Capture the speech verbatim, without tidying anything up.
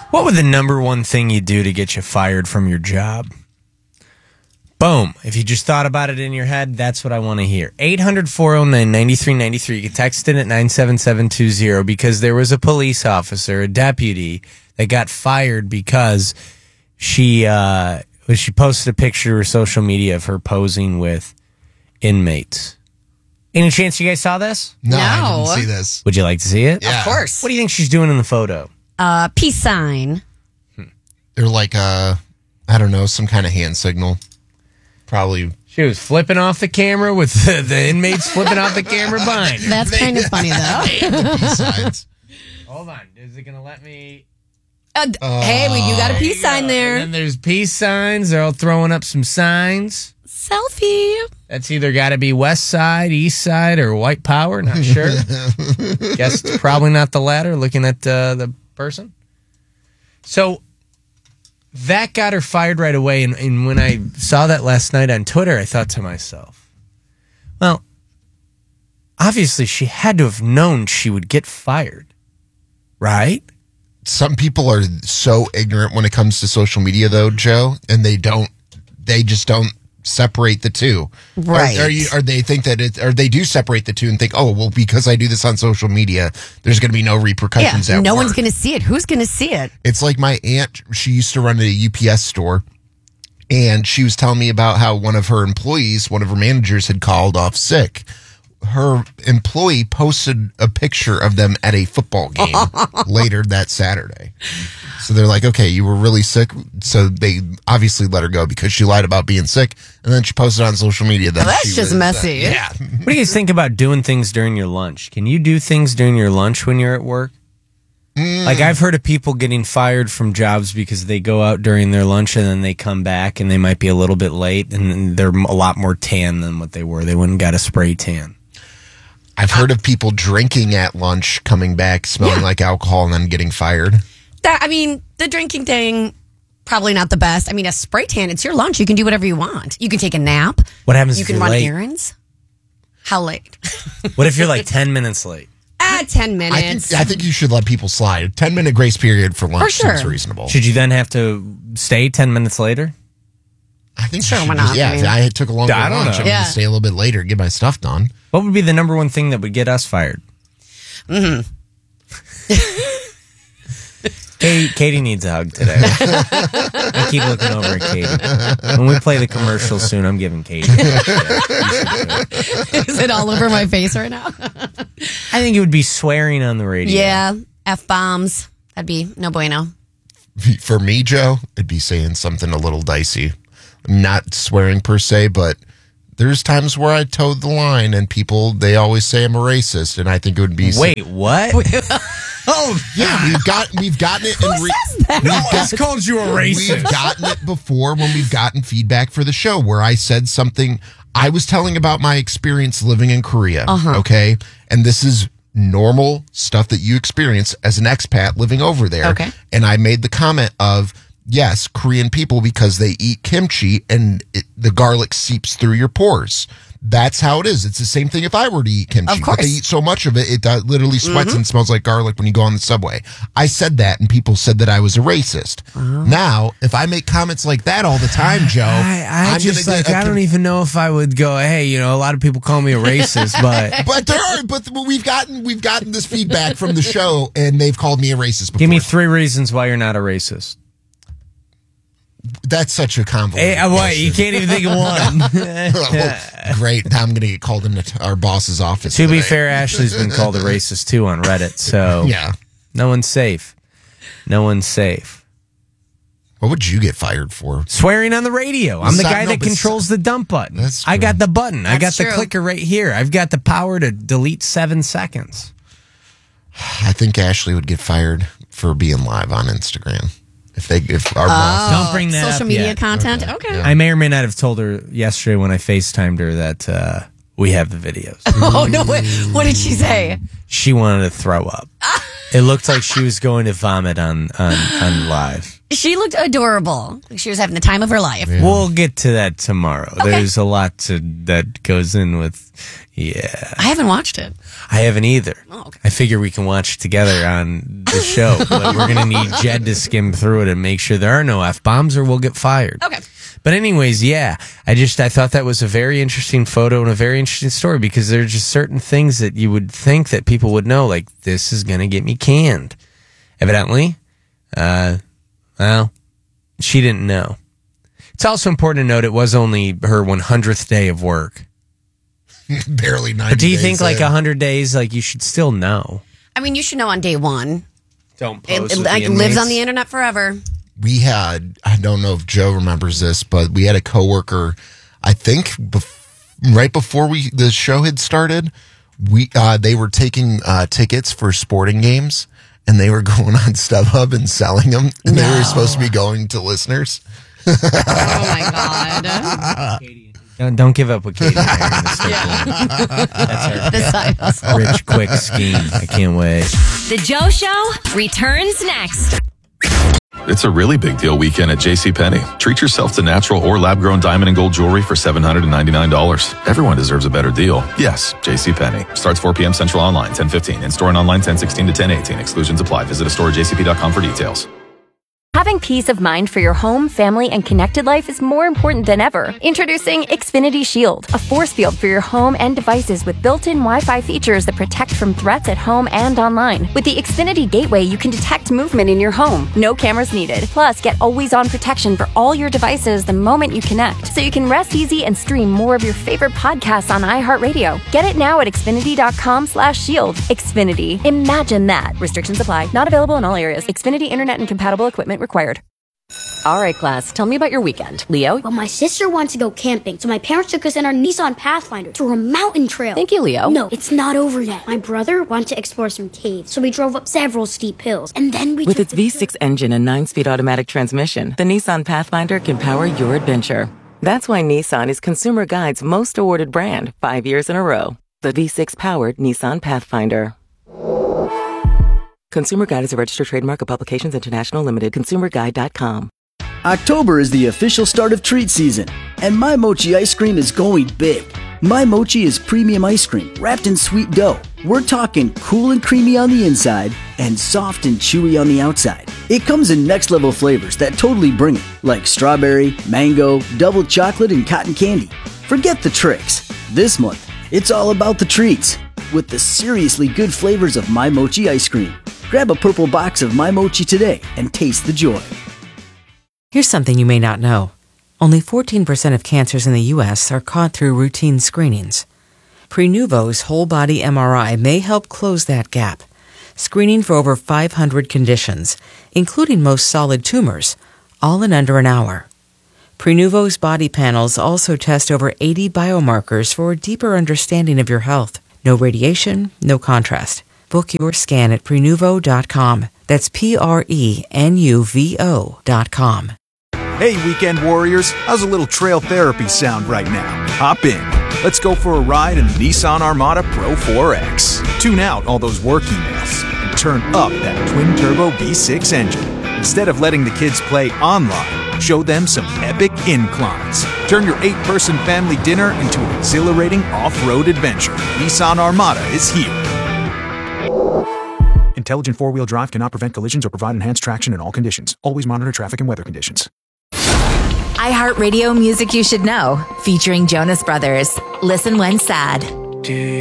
What would the number one thing you do to get you fired from your job? Boom. If you just thought about it in your head, that's what I want to hear. eight hundred, four oh nine, nine three nine three. You can text in at nine seven seven two zero because there was a police officer, a deputy, that got fired because she uh, she posted a picture to her social media of her posing with inmates. Any chance you guys saw this? No, No. I didn't see this. Would you like to see it? Yeah. Of course. What do you think she's doing in the photo? Uh, peace sign. They're like, uh, I don't know, some kind of hand signal. Probably. She was flipping off the camera with the, the inmates flipping off the camera behind her. That's kind of funny, though. Peace signs. Hold on. Is it going to let me... Uh, hey, we do got a peace sign And there. then there's peace signs. They're all throwing up some signs. Selfie. That's either got to be West Side, East Side, or White Power. Not sure. Guess it's probably not the latter, looking at uh, the person. So that got her fired right away. And, and when I saw that last night on Twitter, I thought to myself, well, obviously she had to have known she would get fired, right? Some people are so ignorant when it comes to social media, though, Joe, and they don't, they just don't separate the two. Right. Or, or, you, or they think that it, or they do separate the two and think, oh, well, because I do this on social media, there's going to be no repercussions Yeah, at no work. one's going to see it. Who's going to see it? It's like my aunt, she used to run a U P S store, and she was telling me about how one of her employees, one of her managers, had called off sick. Her employee posted a picture of them at a football game later that Saturday. So they're like, okay, you were really sick. So they obviously let her go because she lied about being sick. And then she posted on social media that Well, that's she just was, uh, messy. yeah. What do you guys think about doing things during your lunch? Can you do things during your lunch when you're at work? Mm. Like, I've heard of people getting fired from jobs because they go out during their lunch and then they come back and they might be a little bit late and they're a lot more tan than what they were. They wouldn't got a spray tan. I've heard of people drinking at lunch, coming back, smelling Yeah. like alcohol, and then getting fired. That I mean, the drinking thing, probably not the best. I mean, a spray tan, it's your lunch. You can do whatever you want. You can take a nap. What happens You if can you're run late? errands. How late? What if you're like ten minutes late? Ah, ten I minutes. think, I think you should let people slide. ten minute grace period for lunch For sure. seems reasonable. Should you then have to stay ten minutes later? I think Sure, you should why just- not? yeah, I if mean- I took a longer I don't lunch, know. I'm Yeah. going to stay a little bit later, get my stuff done. What would be the number one thing that would get us fired? Mm-hmm. Katie, Katie needs a hug today. I keep looking over at Katie. When we play the commercial soon, I'm giving Katie a hug. Is it all over my face right now? I think it would be swearing on the radio. Yeah, F bombs. That'd be no bueno. For me, Joe, it'd be saying something a little dicey. Not swearing per se, but there's times where I towed the line and people, they always say I'm a racist, and I think it would be... Wait, what? Oh, yeah, we've got we've gotten it. Who in re- says that? we've No got- one's called you a We've racist. gotten it before when we've gotten feedback for the show where I said something. I was telling about my experience living in Korea. Uh-huh. Okay. And this is normal stuff that you experience as an expat living over there. Okay. And I made the comment of, yes, Korean people, because they eat kimchi and it, the garlic seeps through your pores. That's how it is. It's the same thing if I were to eat kimchi. Of course. But they eat so much of it, it uh, literally sweats and smells like garlic when you go on the subway. I said that, and people said that I was a racist. Now, if I make comments like that all the time, Joe, I, I I'm just gonna like, get a I don't even know if I would go, hey, you know, a lot of people call me a racist, but But there are, but we've gotten we've gotten this feedback from the show, and they've called me a racist before. give me three reasons why you're not a racist. That's such a convoluted. Hey, what? You can't even think of one. Oh, great! Now I'm going to get called into our boss's office. To be today. fair, Ashley's been called a racist too on Reddit, so yeah. no one's safe. No one's safe. What would you get fired for? Swearing on the radio. I'm the Stop- guy no, that but controls the dump button. That's I true. got the button. I got That's the true. clicker right here. I've got the power to delete seven seconds. I think Ashley would get fired for being live on Instagram. If they, if our boss, Don't bring that Social up media yet. content. Okay. I may or may not have told her yesterday when I FaceTimed her that uh, we have the videos. Oh no! What, what did she say? She wanted to throw up. It looked like she was going to vomit on on, on live. She looked adorable. She was having the time of her life. Yeah. We'll get to that tomorrow. Okay. There's a lot to, that goes in with, yeah. I haven't watched it. I haven't either. Oh, okay. I figure we can watch it together on the show. But we're going to need Jed to skim through it and make sure there are no F-bombs or we'll get fired. Okay. But anyways, yeah, I just, I thought that was a very interesting photo and a very interesting story because there are just certain things that you would think that people would know, like, this is going to get me canned. Evidently, uh, well, she didn't know. It's also important to note it was only her one hundredth day of work. Barely ninety But do you days think like in. one hundred days, like you should still know? I mean, you should know on day one. Don't It, post it with like the lives inmates. on the internet forever. We had, I don't know if Joe remembers this, but we had a coworker, I think bef- right before we the show had started, we uh, they were taking uh, tickets for sporting games and they were going on StubHub and selling them. And No. they were supposed to be going to listeners. Oh my god. Don't, don't give up with Katie. Mary in the circle. That's The side our hustle. rich, quick scheme. I can't wait. The Joe Show returns next. It's a really big deal weekend at JCPenney. Treat yourself to natural or lab-grown diamond and gold jewelry for seven hundred ninety-nine dollars. Everyone deserves a better deal. Yes, JCPenney. Starts four p.m. Central online, ten fifteen. In-store and online, ten sixteen to ten eighteen. Exclusions apply. Visit a store at j c p dot com for details. Having peace of mind for your home, family, and connected life is more important than ever. Introducing Xfinity Shield, a force field for your home and devices with built-in Wi-Fi features that protect from threats at home and online. With the Xfinity Gateway, you can detect movement in your home. No cameras needed. Plus, get always-on protection for all your devices the moment you connect, so you can rest easy and stream more of your favorite podcasts on iHeartRadio. Get it now at xfinity.com slash shield. Xfinity. Imagine that. Restrictions apply. Not available in all areas. Xfinity Internet and compatible equipment required. All right, class. Tell me about your weekend. Leo? Well, my sister wants to go camping, so my parents took us in our Nissan Pathfinder to a mountain trail. Thank you, Leo. No, it's not over yet. My brother wanted to explore some caves, so we drove up several steep hills, and then we With took its the V six engine and nine-speed automatic transmission, the Nissan Pathfinder can power your adventure. That's why Nissan is Consumer Guide's most awarded brand five years in a row. The V six-powered Nissan Pathfinder. Consumer Guide is a registered trademark of Publications International Limited. consumer guide dot com. October is the official start of treat season, and My Mochi ice cream is going big. My Mochi is premium ice cream wrapped in sweet dough. We're talking cool and creamy on the inside and soft and chewy on the outside. It comes in next level flavors that totally bring it, like strawberry, mango, double chocolate, and cotton candy. Forget the tricks. This month, it's all about the treats with the seriously good flavors of My Mochi ice cream. Grab a purple box of My Mochi today and taste the joy. Here's something you may not know. Only fourteen percent of cancers in the U S are caught through routine screenings. Prenuvo's whole body M R I may help close that gap, screening for over five hundred conditions, including most solid tumors, all in under an hour. Prenuvo's body panels also test over eighty biomarkers for a deeper understanding of your health. No radiation, no contrast. Book your scan at prenuvo dot com. That's P R E N U V O dot com. Hey, weekend warriors, how's a little trail therapy sound right now? Hop in. Let's go for a ride in the Nissan Armada Pro four X. Tune out all those work emails and turn up that twin-turbo V six engine. Instead of letting the kids play online, show them some epic inclines. Turn your eight-person family dinner into an exhilarating off-road adventure. Nissan Armada is here. Intelligent four-wheel drive cannot prevent collisions or provide enhanced traction in all conditions. Always monitor traffic and weather conditions. iHeartRadio Music You Should Know, featuring Jonas Brothers. Listen when sad.